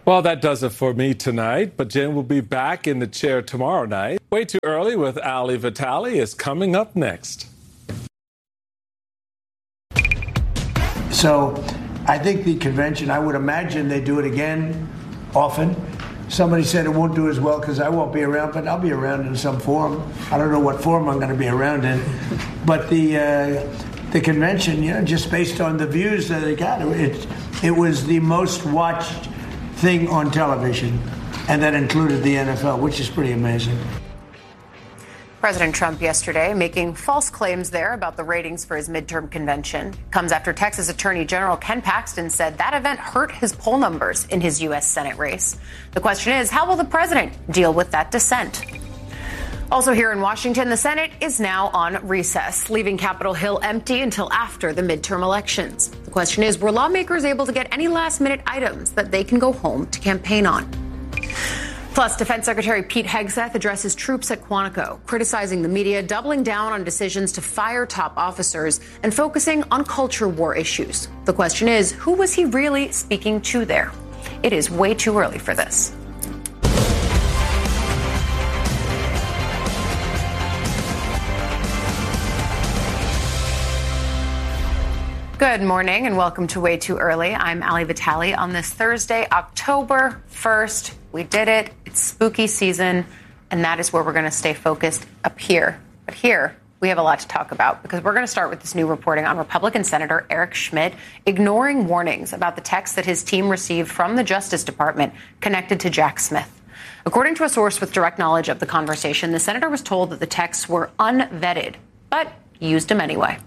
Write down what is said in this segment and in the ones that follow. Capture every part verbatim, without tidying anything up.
Well, that does it for me tonight, but Jen will be back in the chair tomorrow night. Way Too Early with Ali Vitale is coming up next. So I think the convention, I would imagine they do it again often. Somebody said it won't do as well because I won't be around, but I'll be around in some form. I don't know what form I'm going to be around in. But the uh, the convention, you know, just based on the views that it got, it, it was the most watched thing on television, and that included the N F L, which is pretty amazing. President Trump yesterday making false claims there about the ratings for his midterm convention. Comes after Texas Attorney General Ken Paxton said that event hurt his poll numbers in his U S Senate race. The question is, how will the president deal with that dissent? Also here in Washington, the Senate is now on recess, leaving Capitol Hill empty until after the midterm elections. The question is, were lawmakers able to get any last-minute items that they can go home to campaign on? Plus, Defense Secretary Pete Hegseth addresses troops at Quantico, criticizing the media, doubling down on decisions to fire top officers, and focusing on culture war issues. The question is, who was he really speaking to there? It is way too early for this. Good morning and welcome to Way Too Early. I'm Ali Vitale on this Thursday, October first. We did it. It's spooky season, and that is where we're going to stay focused up here. But here, we have a lot to talk about because we're going to start with this new reporting on Republican Senator Eric Schmitt ignoring warnings about the text that his team received from the Justice Department connected to Jack Smith. According to a source with direct knowledge of the conversation, the senator was told that the texts were unvetted, but used them anyway.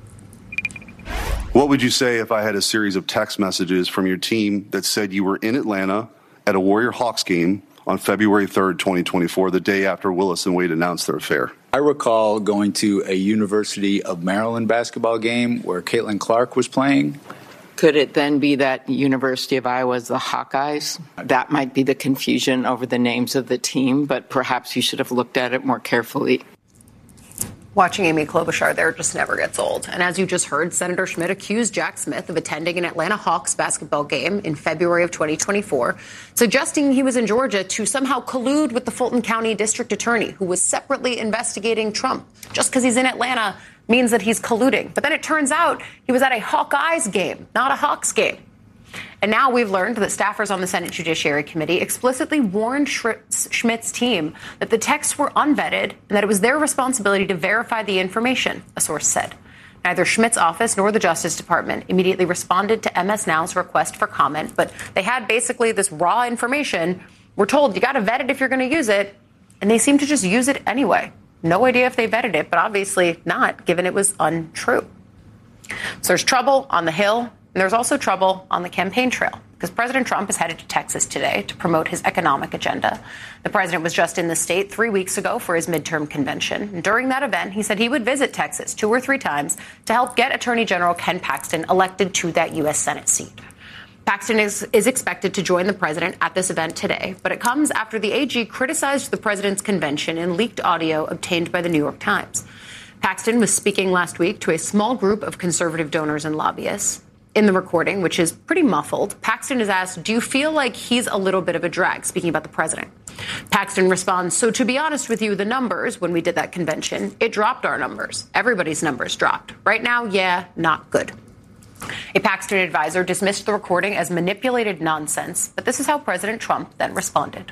What would you say if I had a series of text messages from your team that said you were in Atlanta at a Warrior Hawks game on February third, twenty twenty-four, the day after Willis and Wade announced their affair? I recall going to a University of Maryland basketball game where Caitlin Clark was playing. Could it then be that University of Iowa is the Hawkeyes? That might be the confusion over the names of the team, but perhaps you should have looked at it more carefully. Watching Amy Klobuchar there just never gets old. And as you just heard, Senator Schmitt accused Jack Smith of attending an Atlanta Hawks basketball game in February of twenty twenty-four, suggesting he was in Georgia to somehow collude with the Fulton County District Attorney, who was separately investigating Trump. Just because he's in Atlanta means that he's colluding. But then it turns out he was at a Hawkeyes game, not a Hawks game. And now we've learned that staffers on the Senate Judiciary Committee explicitly warned Schmitt's team that the texts were unvetted and that it was their responsibility to verify the information, a source said. Neither Schmitt's office nor the Justice Department immediately responded to M S Now's request for comment, but they had basically this raw information. We're told you got to vet it if you're going to use it, and they seem to just use it anyway. No idea if they vetted it, but obviously not, given it was untrue. So there's trouble on the Hill. And there's also trouble on the campaign trail because President Trump is headed to Texas today to promote his economic agenda. The president was just in the state three weeks ago for his midterm convention. And during that event, he said he would visit Texas two or three times to help get Attorney General Ken Paxton elected to that U S Senate seat. Paxton is, is expected to join the president at this event today, but it comes after the A G criticized the president's convention in leaked audio obtained by the New York Times. Paxton was speaking last week to a small group of conservative donors and lobbyists. In the recording, which is pretty muffled, Paxton is asked, do you feel like he's a little bit of a drag, speaking about the president? Paxton responds, so to be honest with you, the numbers, when we did that convention, it dropped our numbers. Everybody's numbers dropped. Right now, yeah, not good. A Paxton advisor dismissed the recording as manipulated nonsense, but this is how President Trump then responded.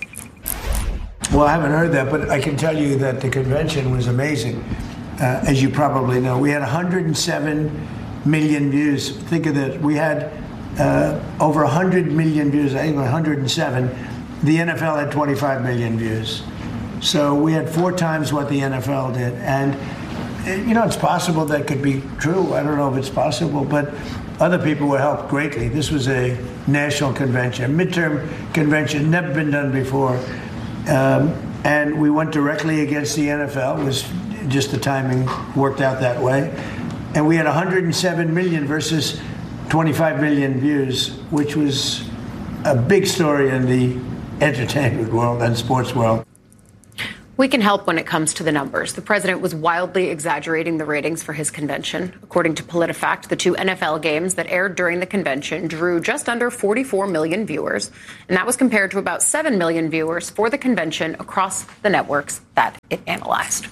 Well, I haven't heard that, but I can tell you that the convention was amazing. Uh, as you probably know, we had one hundred seven million views. Think of that. We had uh, over one hundred million views. I think one hundred seven. The N F L had twenty-five million views. So we had four times what the N F L did. And, you know, it's possible that could be true. I don't know if it's possible, but other people were helped greatly. This was a national convention, a midterm convention, never been done before. Um, and we went directly against the N F L. It was just the timing worked out that way. And we had one hundred seven million versus twenty-five million views, which was a big story in the entertainment world and sports world. We can help when it comes to the numbers. The president was wildly exaggerating the ratings for his convention. According to PolitiFact, the two N F L games that aired during the convention drew just under forty-four million viewers, and that was compared to about seven million viewers for the convention across the networks that it analyzed.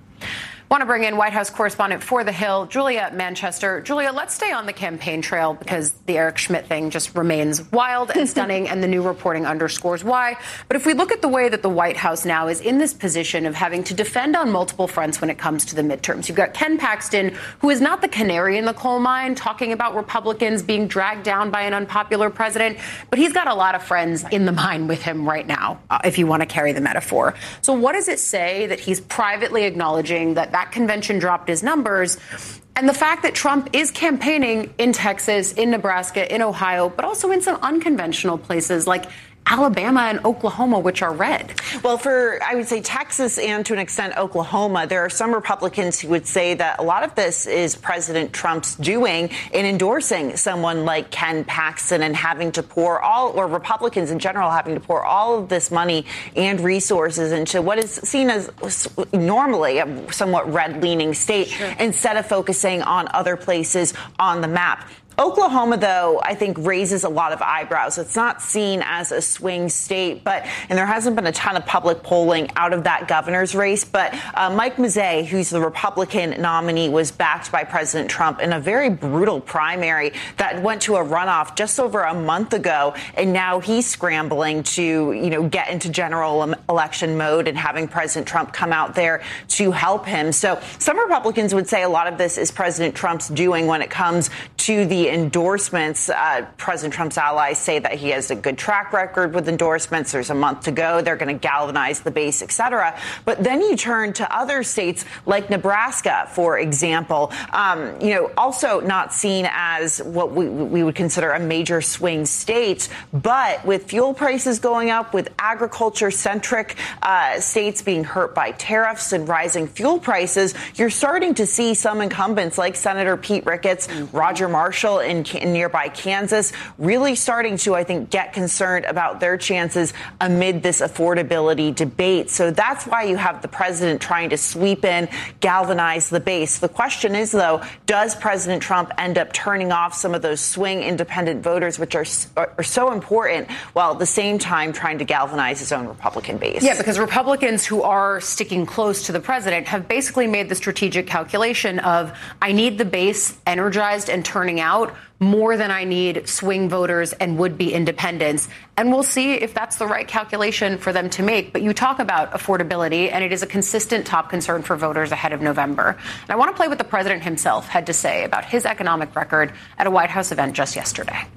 Want to bring in White House correspondent for The Hill, Julia Manchester. Julia, let's stay on the campaign trail because the Eric Schmidt thing just remains wild and stunning, and the new reporting underscores why. But if we look at the way that the White House now is in this position of having to defend on multiple fronts when it comes to the midterms, you've got Ken Paxton, who is not the canary in the coal mine, talking about Republicans being dragged down by an unpopular president, but he's got a lot of friends in the mine with him right now, uh, if you want to carry the metaphor. So what does it say that he's privately acknowledging that that convention dropped his numbers, and the fact that Trump is campaigning in Texas, in Nebraska, in Ohio, but also in some unconventional places like Alabama and Oklahoma, which are red? Well, for, I would say, Texas and to an extent Oklahoma, there are some Republicans who would say that a lot of this is President Trump's doing in endorsing someone like Ken Paxton and having to pour all, or Republicans in general, having to pour all of this money and resources into what is seen as normally a somewhat red-leaning state, sure, instead of focusing on other places on the map. Oklahoma, though, I think raises a lot of eyebrows. It's not seen as a swing state, but and there hasn't been a ton of public polling out of that governor's race. But uh, Mike Mazzei, who's the Republican nominee, was backed by President Trump in a very brutal primary that went to a runoff just over a month ago. And now he's scrambling to, you know, get into general election mode and having President Trump come out there to help him. So some Republicans would say a lot of this is President Trump's doing when it comes to the endorsements. Uh, President Trump's allies say that he has a good track record with endorsements. There's a month to go. They're going to galvanize the base, et cetera. But then you turn to other states like Nebraska, for example, um, you know, also not seen as what we, we would consider a major swing state. But with fuel prices going up, with agriculture-centric uh, states being hurt by tariffs and rising fuel prices, you're starting to see some incumbents like Senator Pete Ricketts, mm-hmm. Roger Marshall, In, in nearby Kansas, really starting to, I think, get concerned about their chances amid this affordability debate. So that's why you have the president trying to sweep in, galvanize the base. The question is, though, does President Trump end up turning off some of those swing independent voters, which are, are so important, while at the same time trying to galvanize his own Republican base? Yeah, because Republicans who are sticking close to the president have basically made the strategic calculation of, I need the base energized and turning out more than I need swing voters and would-be independents. And we'll see if that's the right calculation for them to make. But you talk about affordability, and it is a consistent top concern for voters ahead of November. And I want to play what the president himself had to say about his economic record at a White House event just yesterday.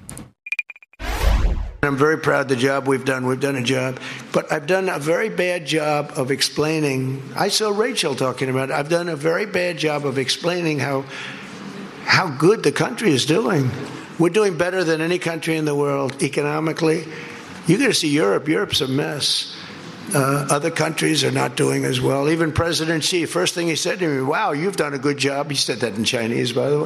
I'm very proud of the job we've done. We've done a job. But I've done a very bad job of explaining. I saw Rachel talking about it. I've done a very bad job of explaining how how good the country is doing. We're doing better than any country in the world economically. You're going to see Europe. Europe's a mess. Uh, other countries are not doing as well. Even President Xi, first thing he said to me, wow, you've done a good job. He said that in Chinese, by the way.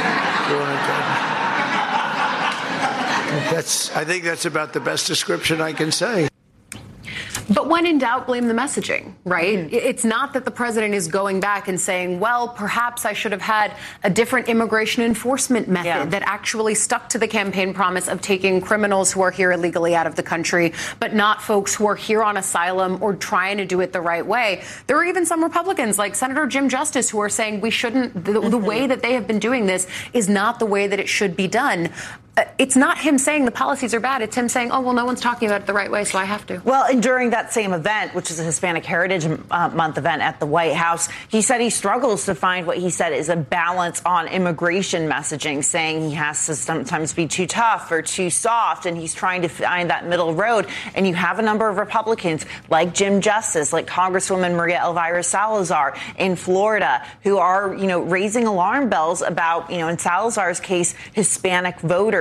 That's, I think that's about the best description I can say. But when in doubt, blame the messaging, right? Mm-hmm. It's not that the president is going back and saying, well, perhaps I should have had a different immigration enforcement method yeah. that actually stuck to the campaign promise of taking criminals who are here illegally out of the country, but not folks who are here on asylum or trying to do it the right way. There are even some Republicans like Senator Jim Justice who are saying we shouldn't, the, mm-hmm. the way that they have been doing this is not the way that it should be done. It's not him saying the policies are bad. It's him saying, oh, well, no one's talking about it the right way, so I have to. Well, and during that same event, which is a Hispanic Heritage uh, Month event at the White House, he said he struggles to find what he said is a balance on immigration messaging, saying he has to sometimes be too tough or too soft, and he's trying to find that middle road. And you have a number of Republicans like Jim Justice, like Congresswoman Maria Elvira Salazar in Florida, who are, you know, raising alarm bells about, you know, in Salazar's case, Hispanic voters.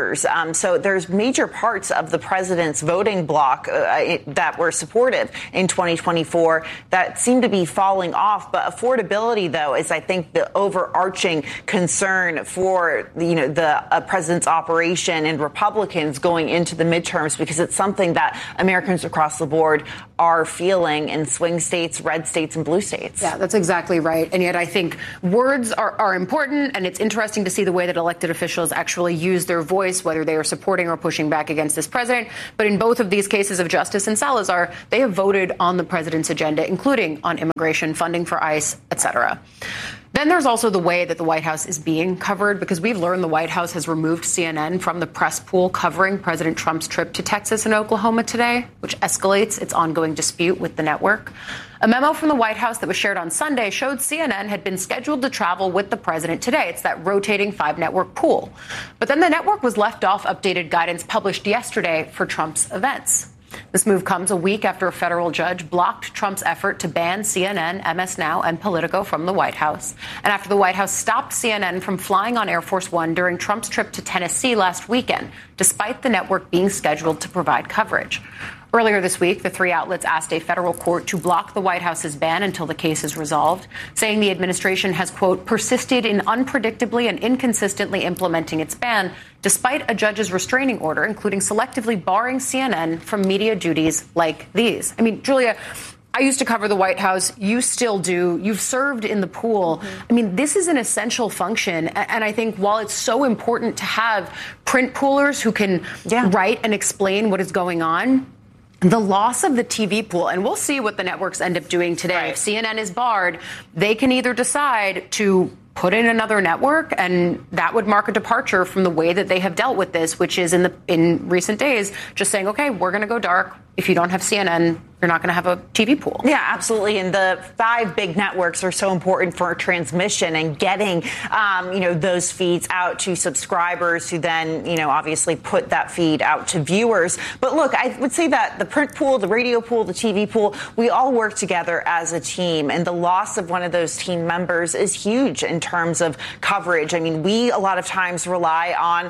voters. Um, so there's major parts of the president's voting bloc uh, that were supportive in twenty twenty-four that seem to be falling off. But affordability, though, is, I think, the overarching concern for, you know, the uh, president's operation and Republicans going into the midterms, because it's something that Americans across the board are feeling in swing states, red states, and blue states. Yeah, that's exactly right. And yet I think words are, are important, and it's interesting to see the way that elected officials actually use their voice, whether they are supporting or pushing back against this president. But in both of these cases of Justice and Salazar, they have voted on the president's agenda, including on immigration, funding for ICE, et cetera. Then there's also the way that the White House is being covered, because we've learned the White House has removed C N N from the press pool covering President Trump's trip to Texas and Oklahoma today, which escalates its ongoing dispute with the network. A memo from the White House that was shared on Sunday showed C N N had been scheduled to travel with the president today. It's that rotating five-network pool. But then the network was left off updated guidance published yesterday for Trump's events. This move comes a week after a federal judge blocked Trump's effort to ban C N N, M S Now, and Politico from the White House, and after the White House stopped C N N from flying on Air Force One during Trump's trip to Tennessee last weekend, despite the network being scheduled to provide coverage. Earlier this week, the three outlets asked a federal court to block the White House's ban until the case is resolved, saying the administration has, quote, persisted in unpredictably and inconsistently implementing its ban, despite a judge's restraining order, including selectively barring C N N from media duties like these. I mean, Julia, I used to cover the White House. You still do. You've served in the pool. Mm-hmm. I mean, this is an essential function. And I think while it's so important to have print poolers who can yeah. write and explain what is going on, the loss of the T V pool, and we'll see what the networks end up doing today. Right. If C N N is barred, they can either decide to put in another network, and that would mark a departure from the way that they have dealt with this, which is in the in recent days just saying, OK, we're going to go dark. If you don't have C N N, you're not going to have a T V pool. Yeah, absolutely. And the five big networks are so important for transmission and getting, um, you know, those feeds out to subscribers who then, you know, obviously put that feed out to viewers. But look, I would say that the print pool, the radio pool, the T V pool, we all work together as a team. And the loss of one of those team members is huge in terms of coverage. I mean, we a lot of times rely on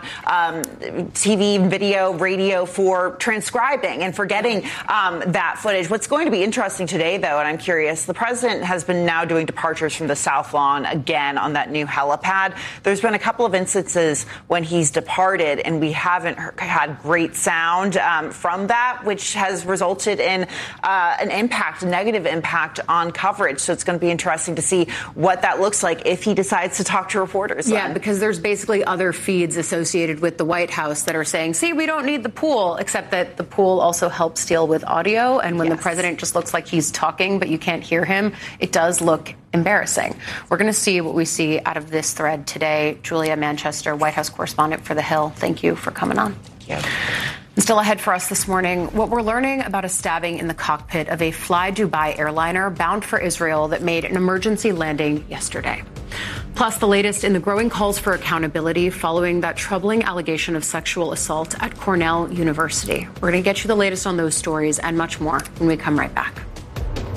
um, T V, video, radio for transcribing and for getting um, that footage. What's going to be interesting today, though, and I'm curious, the president has been now doing departures from the South Lawn again on that new helipad. There's been a couple of instances when he's departed, and we haven't had great sound um, from that, which has resulted in uh, an impact, a negative impact on coverage. So it's going to be interesting to see what that looks like if he decides to talk to reporters. Yeah, then. Because there's basically other feeds associated with the White House that are saying, see, we don't need the pool, except that the pool also helps deal with audio. And when yes. the president just looks like he's talking, but you can't hear him, it does look embarrassing. We're going to see what we see out of this thread today. Julia Manchester, White House correspondent for The Hill, thank you for coming on. Yeah. Still ahead for us this morning, what we're learning about a stabbing in the cockpit of a Fly Dubai airliner bound for Israel that made an emergency landing yesterday. Plus, the latest in the growing calls for accountability following that troubling allegation of sexual assault at Cornell University. We're going to get you the latest on those stories and much more when we come right back.